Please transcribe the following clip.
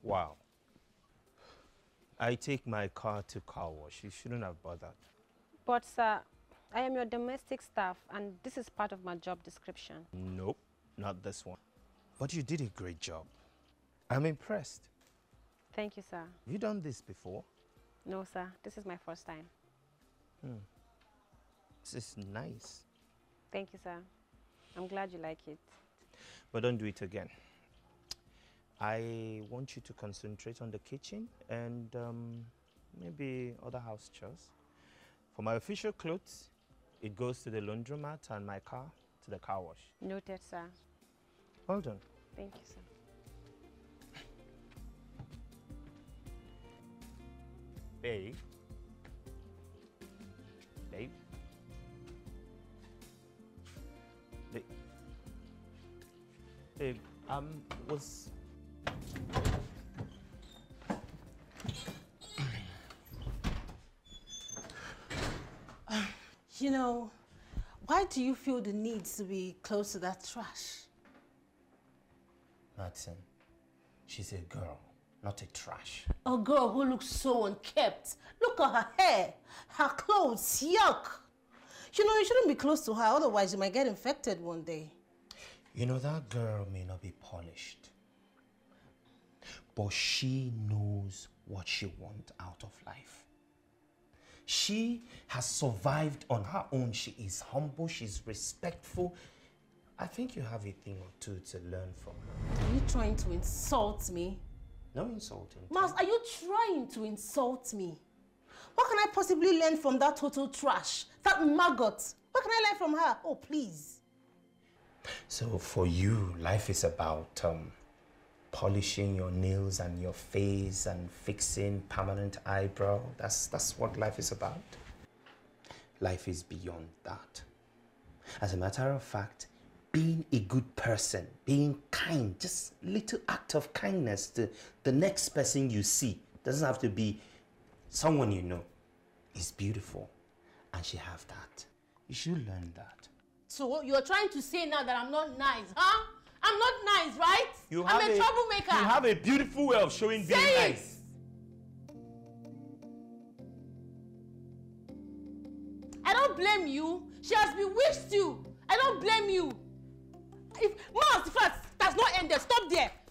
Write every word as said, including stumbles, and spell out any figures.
Wow. I take my car to car wash. You shouldn't have bothered. But, sir, I am your domestic staff, and this is part of my job description. Nope, not this one. But you did a great job. I'm impressed. Thank you, sir. Have you done this before? No, sir. This is my first time. Hmm. This is nice. Thank you, sir. I'm glad you like it. But don't do it again. I want you to concentrate on the kitchen and um, maybe other house chores. For my official clothes, it goes to the laundromat, and my car to the car wash. Noted, sir. Well done. Thank you, sir. Babe. Babe. Babe. Babe, um, was... You know, why do you feel the need to be close to that trash? Madison, she's a girl, not a trash. A girl who looks so unkept. Look at her hair, her clothes, yuck. You know, you shouldn't be close to her, otherwise you might get infected one day. You know, that girl may not be polished, but she knows what she wants out of life. She has survived on her own. She is humble, she's respectful. I think you have a thing or two to learn from her. Are you trying to insult me? No insulting. Miles, are you trying to insult me? What can I possibly learn from that total trash? That maggot? What can I learn from her? Oh, please. So for you, life is about um, polishing your nails and your face and fixing permanent eyebrow. That's, that's what life is about. Life is beyond that. As a matter of fact, being a good person, being kind, just little act of kindness to the next person you see, doesn't have to be someone you know, is beautiful. And she have that. You should learn that. So what you're trying to say now that I'm not nice, huh? I'm not nice, right? You I'm have a, a troublemaker. You have a beautiful way of showing being Say nice. It. I don't blame you. She has bewitched you. I don't blame you. If Miles, in fact, that's not ended. Stop there.